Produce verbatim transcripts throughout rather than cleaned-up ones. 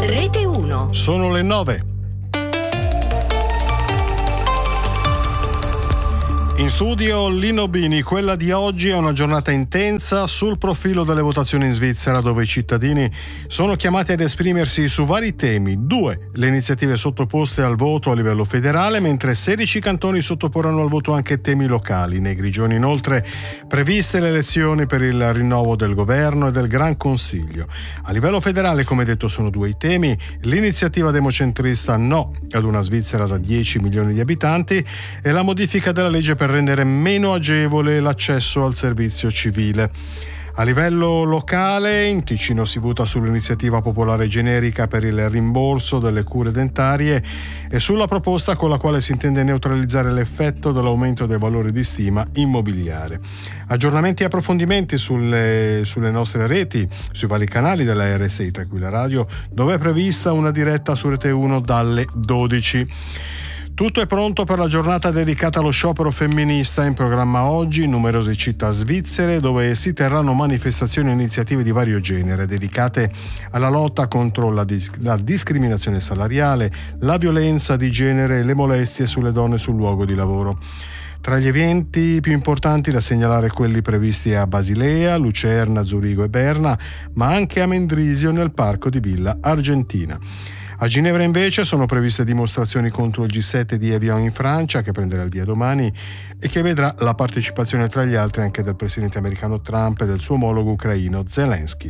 Rete uno. Sono le nove. In studio Lino Bini. Quella di oggi è una giornata intensa sul profilo delle votazioni in Svizzera, dove i cittadini sono chiamati ad esprimersi su vari temi. Due le iniziative sottoposte al voto a livello federale, mentre sedici cantoni sottoporranno al voto anche temi locali. Nei Grigioni inoltre previste le elezioni per il rinnovo del governo e del Gran Consiglio. A livello federale, come detto, sono due i temi: l'iniziativa democentrista no ad una Svizzera da dieci milioni di abitanti e la modifica della legge per per rendere meno agevole l'accesso al servizio civile. A livello locale, in Ticino si vota sull'iniziativa popolare generica per il rimborso delle cure dentarie e sulla proposta con la quale si intende neutralizzare l'effetto dell'aumento dei valori di stima immobiliare. Aggiornamenti e approfondimenti sulle, sulle nostre reti, sui vari canali della R S I, tra cui la radio, dove è prevista una diretta su Rete uno dalle dodici. Tutto è pronto per la giornata dedicata allo sciopero femminista, in programma oggi in numerose città svizzere, dove si terranno manifestazioni e iniziative di vario genere dedicate alla lotta contro la, dis- la discriminazione salariale, la violenza di genere e le molestie sulle donne sul luogo di lavoro. Tra gli eventi più importanti da segnalare quelli previsti a Basilea, Lucerna, Zurigo e Berna, ma anche a Mendrisio nel parco di Villa Argentina. A Ginevra invece sono previste dimostrazioni contro il G sette di Evian in Francia, che prenderà il via domani e che vedrà la partecipazione tra gli altri anche del presidente americano Trump e del suo omologo ucraino Zelensky.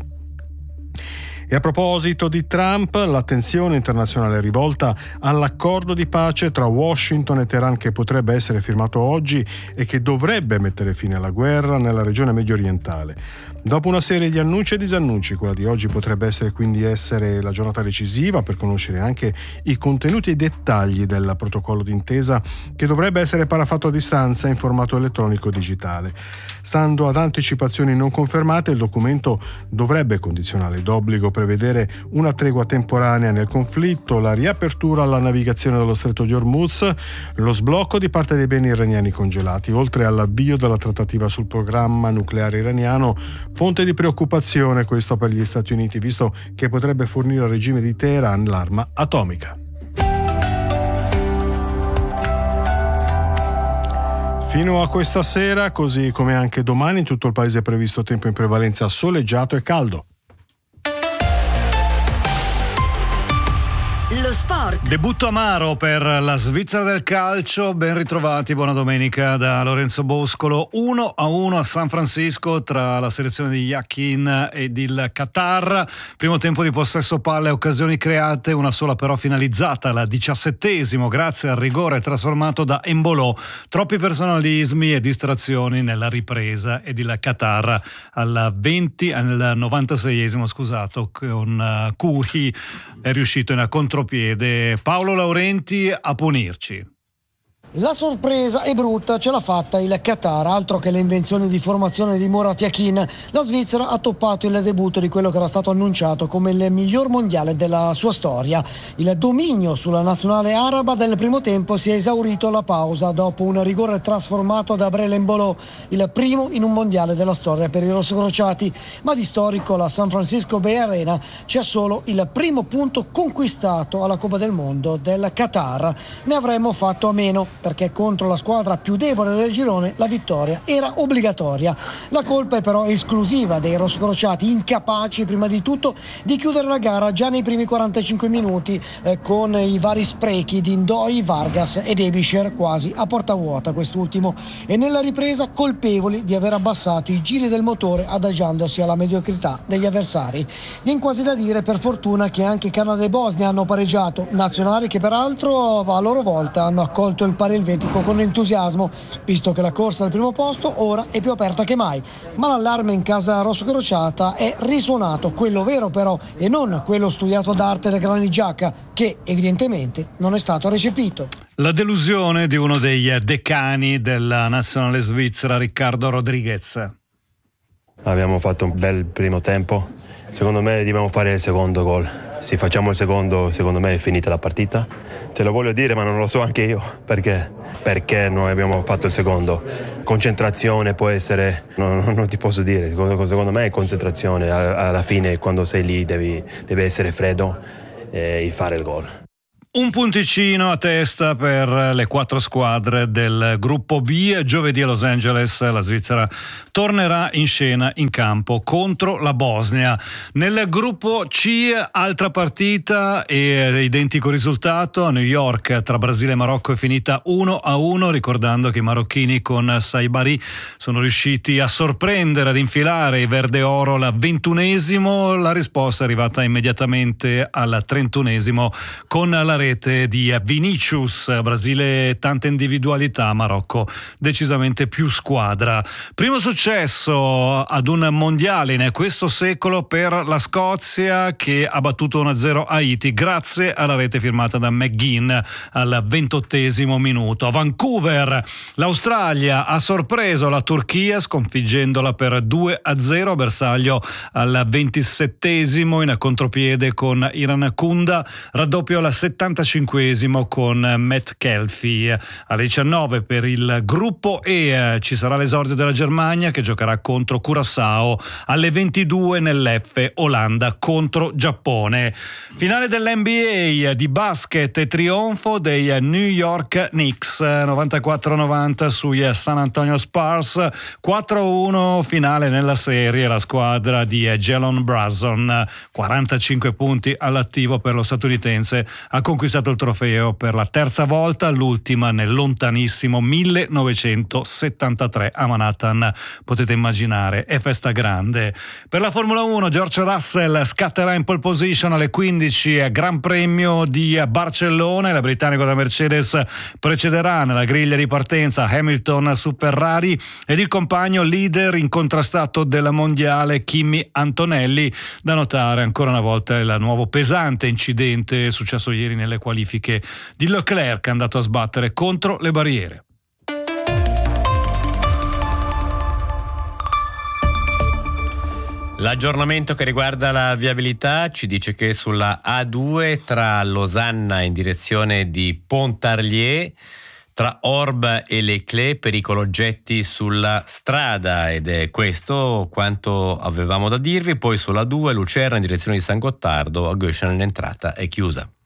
E a proposito di Trump, l'attenzione internazionale è rivolta all'accordo di pace tra Washington e Teheran, che potrebbe essere firmato oggi e che dovrebbe mettere fine alla guerra nella regione medio orientale. Dopo una serie di annunci e disannunci, quella di oggi potrebbe essere quindi essere la giornata decisiva per conoscere anche i contenuti e i dettagli del protocollo d'intesa, che dovrebbe essere parafato a distanza in formato elettronico digitale. Stando ad anticipazioni non confermate, il documento dovrebbe condizionare d'obbligo prevedere una tregua temporanea nel conflitto, la riapertura alla navigazione dello stretto di Hormuz, lo sblocco di parte dei beni iraniani congelati, oltre all'avvio della trattativa sul programma nucleare iraniano, fonte di preoccupazione questo per gli Stati Uniti, visto che potrebbe fornire al regime di Teheran l'arma atomica. Fino a questa sera, così come anche domani, in tutto il paese è previsto tempo in prevalenza soleggiato e caldo. Lo sport. Debutto amaro per la Svizzera del calcio. Ben ritrovati, buona domenica da Lorenzo Boscolo. uno a uno a San Francisco tra la selezione di Yakin ed il Qatar. Primo tempo di possesso palle, occasioni create, una sola però finalizzata, la diciassettesimo, grazie al rigore trasformato da Embolo. Troppi personalismi e distrazioni nella ripresa ed il Qatar al venti, al novantaseiesimo, scusato, con uh, Kuhi è riuscito in contropiede Paolo Laurenti a punirci. La sorpresa è brutta, ce l'ha fatta il Qatar, altro che le invenzioni di formazione di Murat Yakin. La Svizzera ha toppato il debutto di quello che era stato annunciato come il miglior mondiale della sua storia. Il dominio sulla nazionale araba del primo tempo si è esaurito alla pausa dopo un rigore trasformato da Brel Embolo, il primo in un mondiale della storia per i rossocrociati, ma di storico la San Francisco Bay Arena c'è solo il primo punto conquistato alla Coppa del Mondo del Qatar. Ne avremmo fatto a meno, perché contro la squadra più debole del girone la vittoria era obbligatoria. La colpa è però esclusiva dei rossocrociati, incapaci prima di tutto di chiudere la gara già nei primi quarantacinque minuti, eh, con i vari sprechi di Ndoi, Vargas ed Ebischer quasi a porta vuota quest'ultimo, e nella ripresa colpevoli di aver abbassato i giri del motore adagiandosi alla mediocrità degli avversari. Viene quasi da dire per fortuna che anche Canada e Bosnia hanno pareggiato, nazionali che peraltro a loro volta hanno accolto il pareggio elvetico con entusiasmo, visto che la corsa al primo posto ora è più aperta che mai. Ma l'allarme in casa rossocrociata è risuonato, quello vero però, e non quello studiato d'arte da Granit Xhaka, che evidentemente non è stato recepito. La delusione di uno dei decani della nazionale svizzera, Riccardo Rodriguez. Abbiamo fatto un bel primo tempo, secondo me dobbiamo fare il secondo gol. Se facciamo il secondo, secondo me è finita la partita. Te lo voglio dire, ma non lo so anche io perché, perché noi abbiamo fatto il secondo. Concentrazione può essere, no, no, non ti posso dire, secondo, secondo me è concentrazione. Alla fine quando sei lì devi, devi essere freddo e fare il gol. Un punticino a testa per le quattro squadre del gruppo B. Giovedì a Los Angeles la Svizzera tornerà in scena in campo contro la Bosnia. Nel gruppo C altra partita e identico risultato a New York tra Brasile e Marocco è finita uno a uno, ricordando che i marocchini con Saibari sono riusciti a sorprendere, ad infilare i verde oro al ventunesimo. La risposta è arrivata immediatamente al trentunesimo con la rete di Vinicius. Brasile tante individualità, Marocco decisamente più squadra. Primo successo ad un mondiale in questo secolo per la Scozia, che ha battuto uno a zero Haiti grazie alla rete firmata da McGinn al ventottesimo minuto. A Vancouver l'Australia ha sorpreso la Turchia sconfiggendola per due a zero a bersaglio al ventisettesimo in contropiede con Iran Kunda, raddoppio al settantacinquesimo con Matt Kelfi. Alle diciannove per il gruppo E ci sarà l'esordio della Germania che giocherà contro Curaçao, alle ventidue nell'F Olanda contro Giappone. Finale dell'N B A di basket e trionfo dei New York Knicks novantaquattro novanta sui San Antonio Spurs, quattro a uno finale nella serie. La squadra di Jalen Brunson, quarantacinque punti all'attivo per lo statunitense, ha conquistato il trofeo per la terza volta, l'ultima nel lontanissimo millenovecentosettantatré a Manhattan. Potete immaginare, è festa grande. Per la Formula uno George Russell scatterà in pole position alle quindici a Gran Premio di Barcellona. Il britannico della Mercedes precederà nella griglia di partenza Hamilton su Ferrari ed il compagno leader incontrastato del mondiale Kimi Antonelli. Da notare ancora una volta il nuovo pesante incidente successo ieri nelle qualifiche di Leclerc, è andato a sbattere contro le barriere. L'aggiornamento che riguarda la viabilità ci dice che sulla A due tra Losanna in direzione di Pontarlier, tra Orbe e Leclerc, pericolo oggetti sulla strada, ed è questo quanto avevamo da dirvi. Poi sulla due Lucerna in direzione di San Gottardo, a Göschen l'entrata è chiusa.